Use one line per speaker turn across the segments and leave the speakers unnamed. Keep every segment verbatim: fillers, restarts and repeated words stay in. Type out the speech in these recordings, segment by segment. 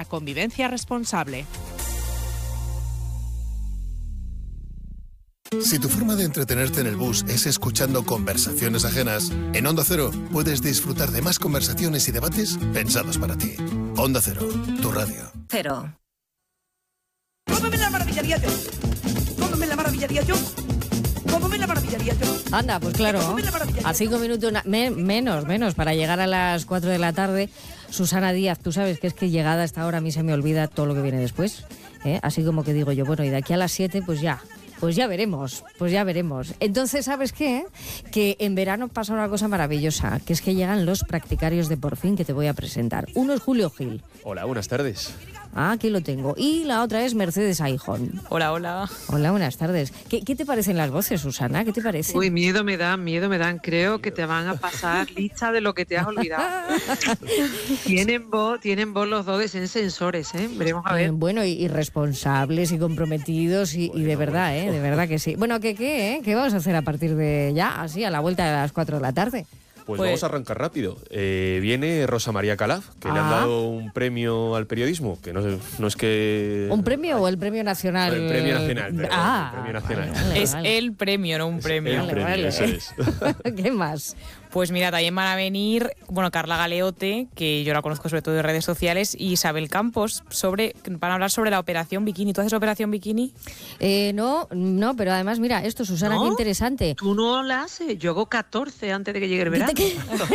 convivencia responsable.
Si tu forma de entretenerte en el bus es escuchando conversaciones ajenas, en Onda Cero puedes disfrutar de más conversaciones y debates pensados para ti. Onda Cero, tu radio.
Cero.
¿Cómo me la maravillaría yo? ¿Cómo me la maravillaría yo? ¿Cómo me la maravillaría yo?
Anda, pues claro, a cinco minutos, na- me- menos, menos, para llegar a las cuatro de la tarde. Susana Díaz, tú sabes que es que llegada a esta hora a mí se me olvida todo lo que viene después, ¿eh? Así como que digo yo, bueno, y de aquí a las siete, pues ya... Pues ya veremos, pues ya veremos. Entonces, ¿sabes qué? Que en verano pasa una cosa maravillosa, que es que llegan los practicarios de Por Fin que te voy a presentar. Uno es Julio Gil.
Hola, buenas tardes.
Ah, aquí lo tengo. Y la otra es Mercedes Aijón.
Hola, hola.
Hola, buenas tardes. ¿Qué, qué te parecen las voces, Susana? ¿Qué te parece?
Uy, miedo me dan, miedo me dan. Creo que te van a pasar lista de lo que te has olvidado. tienen voz, tienen voz los dos de ser sensores, ¿eh? Veremos a ver.
Eh, bueno, y, y responsables y comprometidos y, y de verdad, ¿eh? De verdad que sí. Bueno, ¿qué qué, eh? ¿Qué vamos a hacer a partir de ya, así, a la vuelta de las cuatro de la tarde?
Pues,
Pues-
vamos a arrancar rápido. Eh, viene Rosa María Calaf, que le han
Ah.
dado un premio al periodismo, que no, no es que...
¿Un premio o el premio nacional?
El premio nacional, perdón,
Ah,
el premio nacional.
vale, vale,
Es
vale.
el premio, no un premio.
El
Vale,
premio,
vale.
eso es.
¿Qué más?
Pues mira, también van a venir, bueno, Carla Galeote, que yo la conozco sobre todo de redes sociales, y Isabel Campos, sobre, van a hablar sobre la operación bikini. ¿Tú haces operación bikini?
Eh, no, no, pero además, mira, esto, Susana,
¿No?
qué interesante.
Tú no la haces. Yo hago catorce antes de que llegue el verano.
¿Qué-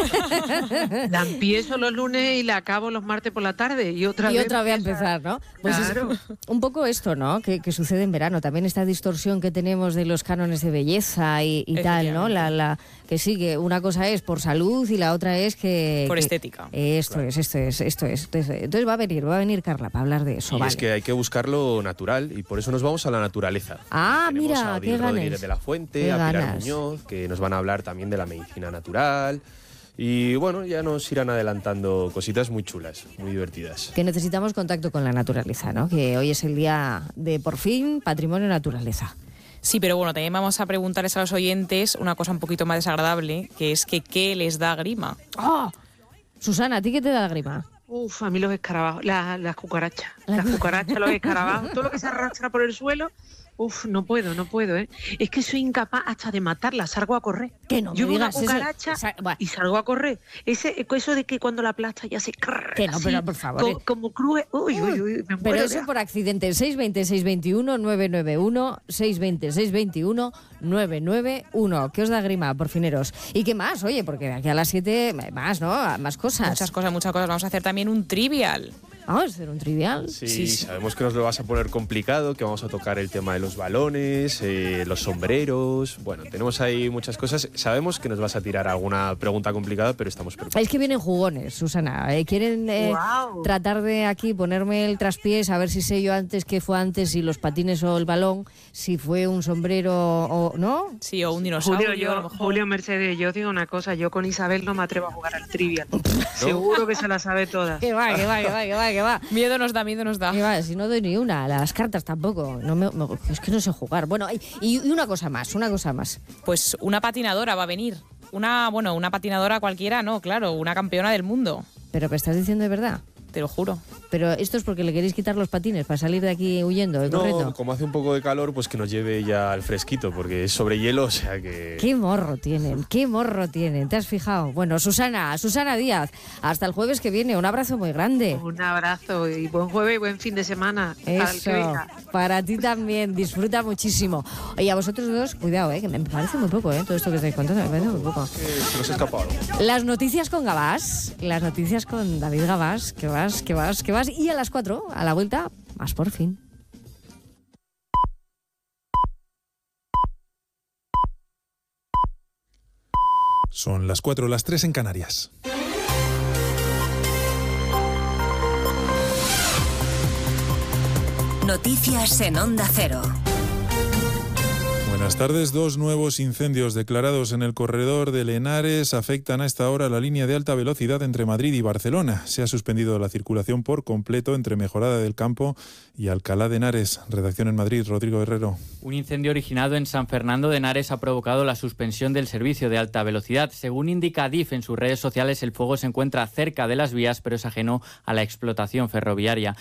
La empiezo los lunes y la acabo los martes por la tarde. Y otra
Y
vez.
otra vez a empezar, ¿no? Pues es
Claro.
un poco esto, ¿no? Que, que sucede en verano. También esta distorsión que tenemos de los cánones de belleza y, y tal, ¿no? La, la, que sí, que una cosa es por salud y la otra es que...
Por
que-
estética.
Esto es, esto es, esto es. Entonces, entonces va a venir, va a venir Carla para hablar de eso,
Y
vale.
es que hay que buscarlo natural y por eso nos vamos a la naturaleza.
Ah,
Tenemos
mira,
a
qué
Odil Rodríguez
ganas.
de la Fuente,
Qué
a Pilar
ganas.
Muñoz, que nos van a hablar también de la medicina natural. Y bueno, ya nos irán adelantando cositas muy chulas, muy divertidas.
Que necesitamos contacto con la naturaleza, ¿no? Que hoy es el día de, por fin, Patrimonio Naturaleza.
Sí, pero bueno, también vamos a preguntarles a los oyentes una cosa un poquito más desagradable, que es que ¿qué les da grima?
¡Oh! Susana, ¿a ti qué te da grima?
Uf, a mí los escarabajos, la- las cucarachas, las cucarachas, los escarabajos, todo lo que se arrastra por el suelo. Uf, no puedo, no puedo, ¿eh? Es que soy incapaz hasta de matarlas, salgo a correr.
Que no me
Yo veo una
digas eso.
cucaracha
Sa- buah.
y salgo a correr. Ese, eso de que cuando la aplasta ya se... crrr,
Que no,
así,
pero por favor,
co-
eh.
como cruje... Uy, uy, uy, me
Pero
muero
eso
ya.
por accidente. seis veinte, seis veintiuno, nueve nueve uno, seis veinte, seis veintiuno, nueve nueve uno. ¿Qué os da grima, porfineros? ¿Y qué más? Oye, porque de aquí a las siete más, ¿no? Más cosas.
Muchas cosas, muchas cosas. Vamos a hacer también un trivial.
Vamos a hacer un trivial.
Sí,
Sí, sí.
sabemos que nos lo vas a poner complicado, que vamos a tocar el tema de los balones, eh, los sombreros. Bueno, tenemos ahí muchas cosas. Sabemos que nos vas a tirar alguna pregunta complicada, pero estamos preparados.
Es que vienen jugones, Susana. Eh, quieren eh,
Guau.
tratar de aquí ponerme el traspiés, a ver si sé yo antes qué fue antes, si los patines o el balón, si fue un sombrero o no.
Sí, o un dinosaurio.
Julio,
a
yo,
lo mejor.
Julio Mercedes, yo digo una cosa, yo con Isabel no me atrevo a jugar al trivial. Seguro que se la sabe todas.
Que va, que va, que va, que va, que va.
Miedo nos da, miedo nos da.
Que va, si no doy ni una, las cartas tampoco. No me, me- es que no sé jugar. Bueno, y, y una cosa más, una cosa más.
Pues una patinadora va a venir. Una, bueno, una patinadora cualquiera, no, claro, una campeona del mundo.
Pero que estás diciendo de verdad.
Te lo juro.
Pero esto es porque le queréis quitar los patines para salir de aquí huyendo, ¿eh? ¿Correcto?
No, como hace un poco de calor, pues que nos lleve ya al fresquito, porque es sobre hielo, o sea que...
Qué morro tienen, qué morro tienen. ¿Te has fijado? Bueno, Susana, Susana Díaz, hasta el jueves que viene. Un abrazo muy grande.
Un abrazo y buen jueves y buen fin de semana. Para el
Eso,
que venga.
para ti también, disfruta muchísimo. Oye, a vosotros dos, cuidado, ¿eh? Que me parece muy poco, ¿eh? Todo esto que estáis contando me parece muy poco.
Eh, se nos ha escapado.
Las noticias con Gabás, las noticias con David Gabás, que vas, que vas, que vas. Y a las cuatro, a la vuelta, más por fin.
Son las cuatro, las tres en Canarias.
Noticias en Onda Cero.
Buenas tardes. Dos nuevos incendios declarados en el corredor de Henares afectan a esta hora la línea de alta velocidad entre Madrid y Barcelona. Se ha suspendido la circulación por completo entre Mejorada del Campo y Alcalá de Henares. Redacción en Madrid, Rodrigo Herrero.
Un incendio originado en San Fernando de Henares ha provocado la suspensión del servicio de alta velocidad. Según indica Adif en sus redes sociales, el fuego se encuentra cerca de las vías, pero es ajeno a la explotación ferroviaria.